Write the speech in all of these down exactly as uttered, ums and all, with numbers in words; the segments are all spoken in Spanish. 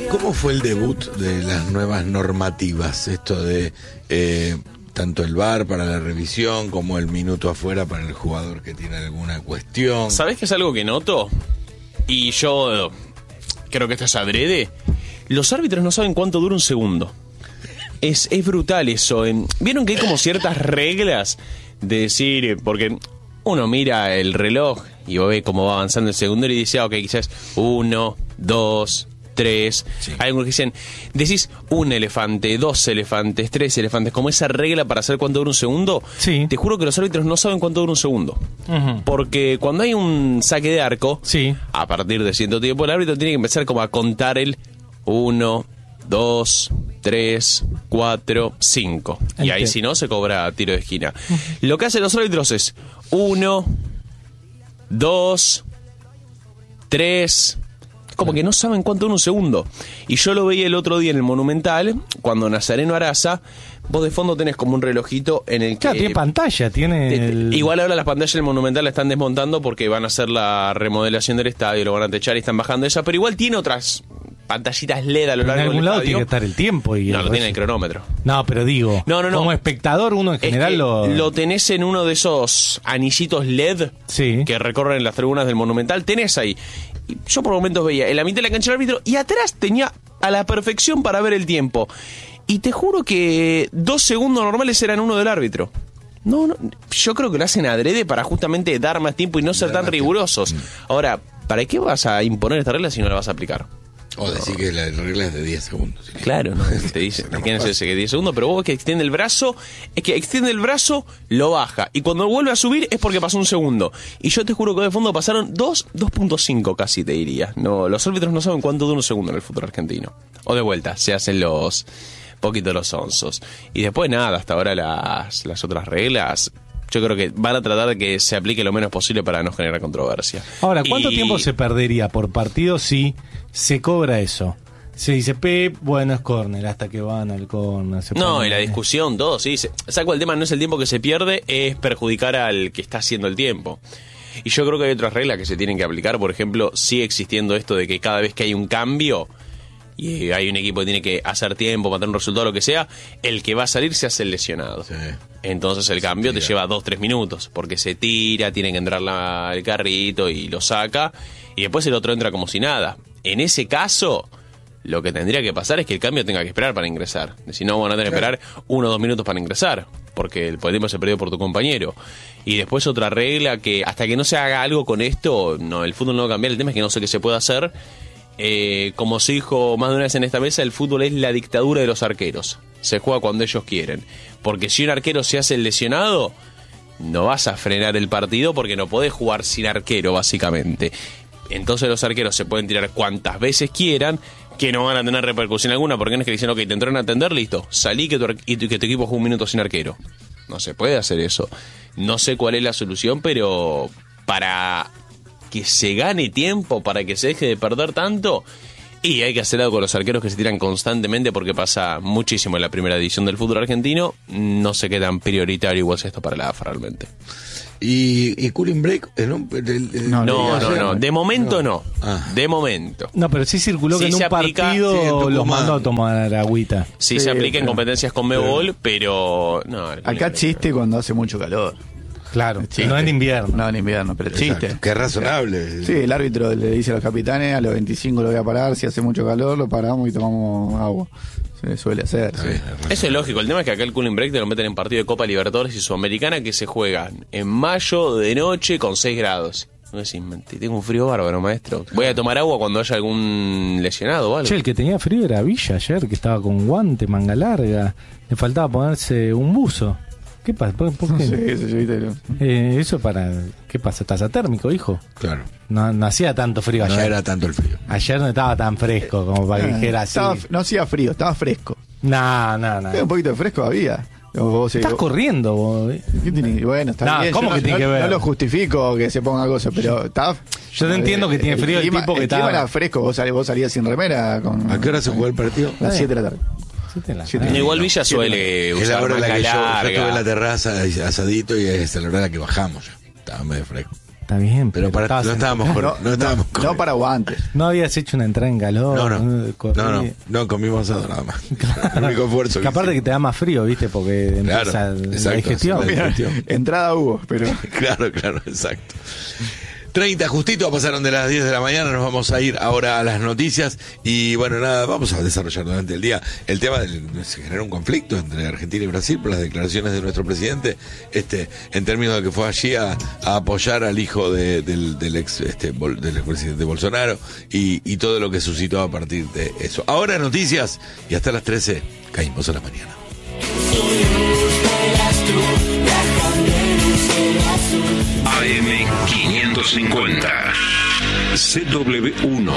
¿Cómo fue el debut de las nuevas normativas? Esto de eh, tanto el V A R para la revisión como el minuto afuera para el jugador que tiene alguna cuestión. ¿Sabés qué es algo que noto? Y yo creo que esto es adrede. Los árbitros no saben cuánto dura un segundo. Es, es brutal eso. ¿Vieron que hay como ciertas reglas de decir, porque uno mira el reloj y ve cómo va avanzando el segundo y dice, ah, ok, quizás uno, dos, tres. Sí. Hay algunos que dicen, decís un elefante, dos elefantes, tres elefantes, como esa regla para saber cuánto dura un segundo. Sí. Te juro que los árbitros no saben cuánto dura un segundo. Uh-huh. Porque cuando hay un saque de arco, sí, a partir de cierto tiempo, el árbitro tiene que empezar como a contar el uno, dos, tres, cuatro, cinco. Y ahí si no, se cobra tiro de esquina. Uh-huh. Lo que hacen los árbitros es uno, dos, tres... Como que no saben cuánto dura un segundo. Y yo lo veía el otro día en el Monumental, cuando Nazareno Araza, vos de fondo tenés como un relojito en el que... Claro, tiene pantalla, tiene... Te, el... Igual ahora las pantallas del Monumental la están desmontando porque van a hacer la remodelación del estadio, lo van a techar y están bajando esa, pero igual tiene otras pantallitas L E D a lo largo del estadio. En algún lado tiene que estar el tiempo. Y no, el lo tiene el cronómetro. No, pero digo, no, no, no. como espectador uno en general es que lo... Lo tenés en uno de esos anillitos L E D, sí, que recorren las tribunas del Monumental, tenés ahí. Y yo por momentos veía en la mitad de la cancha el árbitro y atrás tenía a la perfección para ver el tiempo. Y te juro que dos segundos normales eran uno del árbitro. No, no, yo creo que lo hacen adrede para justamente dar más tiempo y no ser tan rigurosos. Ahora, ¿para qué vas a imponer esta regla si no la vas a aplicar? O decir que la regla es de diez segundos. ¿Sí? Claro, no, te dicen no, no ese que diez segundos, pero vos que extiende el brazo, es que extiende el brazo, lo baja. Y cuando vuelve a subir es porque pasó un segundo. Y yo te juro que de fondo pasaron dos, dos punto cinco casi te diría. No, los árbitros no saben cuánto dura un segundo en el fútbol argentino. O de vuelta, se hacen los poquito los onzos. Y después nada, hasta ahora las, las otras reglas... Yo creo que van a tratar de que se aplique lo menos posible para no generar controversia. Ahora, ¿cuánto y... tiempo se perdería por partido si se cobra eso? Se dice, Pep, bueno, es córner, hasta que van al córner. No, pone... y la discusión, todo, sí. Se... Saco el tema, no es el tiempo que se pierde, es perjudicar al que está haciendo el tiempo. Y yo creo que hay otras reglas que se tienen que aplicar. Por ejemplo, sigue existiendo esto de que cada vez que hay un cambio... y hay un equipo que tiene que hacer tiempo, mantener un resultado, lo que sea, el que va a salir se hace el lesionado. Sí. Entonces el cambio te lleva dos, tres minutos, porque se tira, tiene que entrar la, el carrito y lo saca, y después el otro entra como si nada. En ese caso, lo que tendría que pasar es que el cambio tenga que esperar para ingresar. Si no, van a tener que esperar uno o dos minutos para ingresar, porque el tiempo se perdió por tu compañero. Y después otra regla que hasta que no se haga algo con esto, no, el fútbol no va a cambiar. El tema es que no sé qué se puede hacer. Eh, como se dijo más de una vez en esta mesa, el fútbol es la dictadura de los arqueros. Se juega cuando ellos quieren. Porque si un arquero se hace el lesionado, no vas a frenar el partido porque no podés jugar sin arquero, básicamente. Entonces los arqueros se pueden tirar cuantas veces quieran, que no van a tener repercusión alguna, porque no es que dicen, ok, te entraron a atender, listo, salí que tu, y que tu equipo juegue un minuto sin arquero. No se puede hacer eso. No sé cuál es la solución, pero para... que se gane tiempo, para que se deje de perder tanto, y hay que hacer algo con los arqueros que se tiran constantemente, porque pasa muchísimo en la primera edición del fútbol argentino. No sé qué tan prioritario igual es esto para la A F A realmente. ¿Y, y cooling break? El, el, el, no, no, no, no, de momento no, ah. de momento. No, pero sí circuló sí que en un aplica, partido sí, los mandó a tomar agüita. Sí, sí, sí se aplica pero, en competencias con Mebol, pero... no. Acá chiste cuando hace mucho calor. Claro, no en invierno. No en invierno, pero exacto, chiste. Que es razonable. Sí, el árbitro le dice a los capitanes, a los veinticinco lo voy a parar, si hace mucho calor lo paramos y tomamos agua. Se suele hacer. Sí. Sí. Eso es lógico, el tema es que acá el cooling break te lo meten en partido de Copa Libertadores y Sudamericana que se juegan en mayo de noche con seis grados. No decís, tengo un frío bárbaro, maestro. Voy a tomar agua cuando haya algún lesionado o algo. Che, el que tenía frío era Villa ayer, que estaba con guante, manga larga. Le faltaba ponerse un buzo. ¿Qué pasa? ¿Por, por qué? Sí, eso, yo viste, eh, eso para... ¿Qué pasa? ¿Estás atérmico, hijo? Claro. No, no hacía tanto frío ayer. No era tanto el frío. Ayer no estaba tan fresco como para que dijera así. Estaba, no hacía frío, estaba fresco. No, no, no. Un poquito de fresco había. Vos, Estás vos, corriendo, vos. ¿Qué tiene? Bueno, está no, bien. ¿cómo Yo que no, tiene no, que ver? No lo justifico que se ponga cosas, pero está... Yo te entiendo que tiene frío el, clima, el tipo que el está... El clima era fresco, vos, salías, vos salías sin remera. Con, ¿A qué hora se jugó el partido? A las siete de la tarde. No, igual Villa suele es usar la hora en la que yo, yo larga. estuve en la terraza asadito y es la hora en la que bajamos ya. Estaba medio fresco. Está bien, Pero para, estabas no en- estábamos con, No, no estábamos no, con- no para guantes. No habías hecho una entrada en calor. no, no, eh, corrí- no, no, no comimos asado nada más. El único esfuerzo Que aparte que hicimos. te da más frío, ¿viste? Porque Claro, empieza la exacto, digestión. sí, la digestión. Entrada hubo, pero Claro, claro, exacto. treinta justito, pasaron de las diez de la mañana, nos vamos a ir ahora a las noticias y bueno, nada, vamos a desarrollar durante el día el tema del, se generó un conflicto entre Argentina y Brasil por las declaraciones de nuestro presidente, este, en términos de que fue allí a, a apoyar al hijo de- del, del ex, este, bol- del expresidente Bolsonaro y, y todo lo que suscitó a partir de eso. Ahora noticias y hasta las trece caímos a la mañana. A M quinientos cincuenta C W uno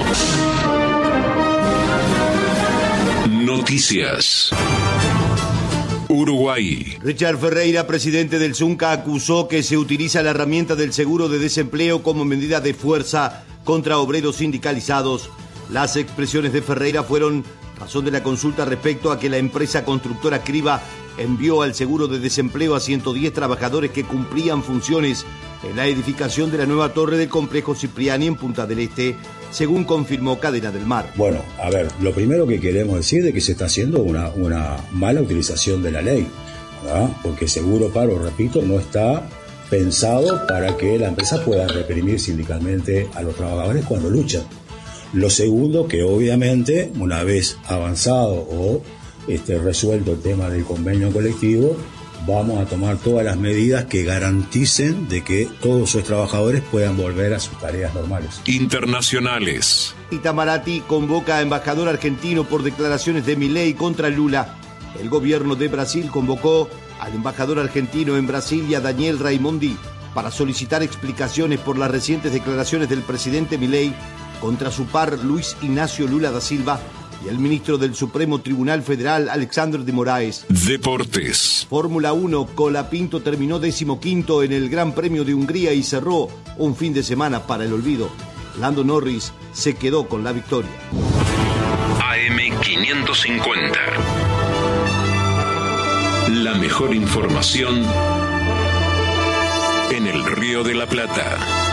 Noticias. Uruguay. Richard Ferreira, presidente del Zunca, acusó que se utiliza la herramienta del seguro de desempleo como medida de fuerza contra obreros sindicalizados. Las expresiones de Ferreira fueron razón de la consulta respecto a que la empresa constructora Criba envió al seguro de desempleo a ciento diez trabajadores que cumplían funciones en la edificación de la nueva torre del complejo Cipriani en Punta del Este, según confirmó Cadena del Mar. Bueno, a ver, lo primero que queremos decir es que se está haciendo una, una mala utilización de la ley, ¿verdad? Porque seguro paro, repito, no está pensado para que la empresa pueda reprimir sindicalmente a los trabajadores cuando luchan. Lo segundo, que obviamente, una vez avanzado o este, resuelto el tema del convenio colectivo, vamos a tomar todas las medidas que garanticen de que todos sus trabajadores puedan volver a sus tareas normales. Internacionales. Itamaraty convoca a embajador argentino por declaraciones de Milei contra Lula. El gobierno de Brasil convocó al embajador argentino en Brasil y a Daniel Raimondi para solicitar explicaciones por las recientes declaraciones del presidente Milei contra su par Luis Ignacio Lula da Silva y el ministro del Supremo Tribunal Federal Alexandre de Moraes. Deportes. Fórmula uno, Colapinto terminó decimoquinto en el Gran Premio de Hungría y cerró un fin de semana para el olvido. Lando Norris se quedó con la victoria. A M quinientos cincuenta. La mejor información en el Río de la Plata.